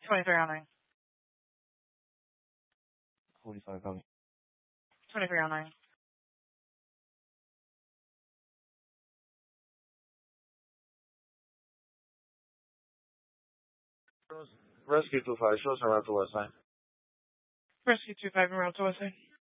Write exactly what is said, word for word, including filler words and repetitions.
twenty-three oh nine. forty-five copy. twenty-three oh nine. Rescue two five, show some route to West Side. Rescue two five and route to West Side.